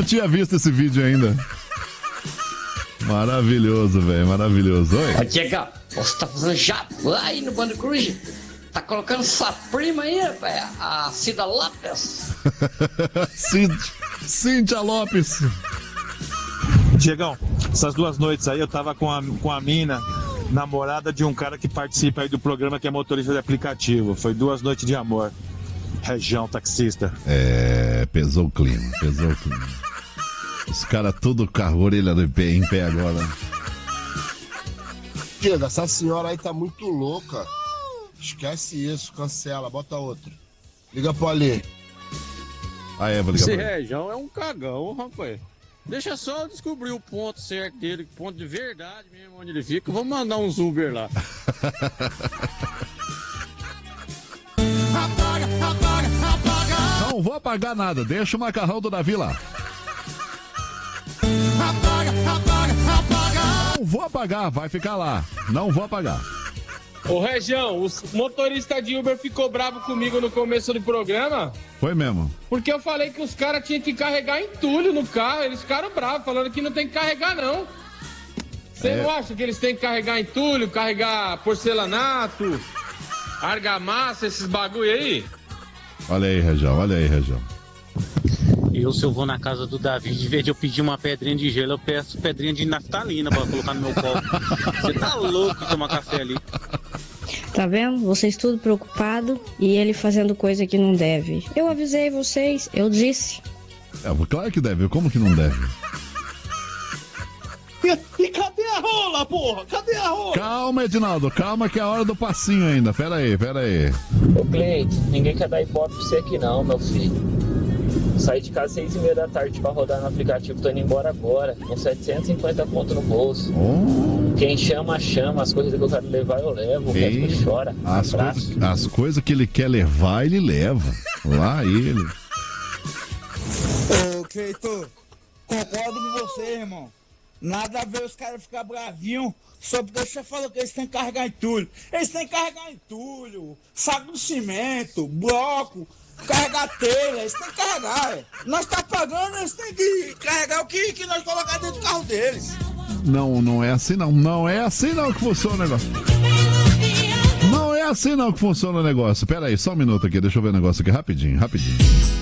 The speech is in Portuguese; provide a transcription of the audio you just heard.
não tinha visto esse vídeo ainda. Maravilhoso, velho, maravilhoso. Oi. Ô, Diego, você tá fazendo jabá aí no Bando Cruz? Tá colocando sua prima aí, velho, a Cida Lopes? Cíntia Lopes. Diegão, essas 2 noites aí eu tava com a mina, namorada de um cara que participa aí do programa que é motorista de aplicativo. Foi 2 noites de amor. Região taxista. Pesou o clima. Os caras tudo com a orelha em pé agora. Diego, essa senhora aí tá muito louca. Esquece isso, cancela, bota outro. Liga pro Ali. Vou ligar Esse pra ele. Região é um cagão, rapaz. Deixa só eu descobrir o ponto certo dele, ponto de verdade mesmo, onde ele fica. Vamos mandar uns Uber lá. Não vou apagar nada, deixa o macarrão do Davi lá. Não vou apagar, vai ficar lá. Não vou apagar. Ô, Região, o motorista de Uber ficou bravo comigo no começo do programa. Foi mesmo. Porque eu falei que os caras tinham que carregar entulho no carro. Eles ficaram bravos, falando que não tem que carregar, não. Você não acha que eles têm que carregar entulho, carregar porcelanato, argamassa, esses bagulho aí? Olha aí, Região. Se eu vou na casa do Davi, de vez de eu pedir uma pedrinha de gelo, eu peço pedrinha de naftalina pra colocar no meu copo. Você tá louco de tomar café ali. Tá vendo? Vocês tudo preocupado e ele fazendo coisa que não deve. Eu avisei vocês, eu disse. Claro que deve, como que não deve? E cadê a rola, porra? Cadê a rola? Calma, Edinaldo, calma que é a hora do passinho ainda. Pera aí. Ô, Cleide, ninguém quer dar hipótese pra você aqui não, meu filho. Saí de casa 6h30 da tarde pra rodar no aplicativo, tô indo embora agora, com 750 conto no bolso. Quem chama, as coisas que eu quero levar eu levo, o resto chora. As coisas que ele quer levar, ele leva. Lá ele. Ô, Cleiton, concordo com você, irmão. Nada a ver os caras ficar bravinhos só porque você falou que eles têm que carregar entulho. Eles têm que carregar entulho, saco de cimento, bloco, carregar telha, eles têm que carregar. Nós tá pagando, eles têm que carregar o que nós colocar dentro do carro deles. Não é assim não. Não é assim não que funciona o negócio. Não é assim não que funciona o negócio. Pera aí, só um minuto aqui, deixa eu ver o negócio aqui rapidinho.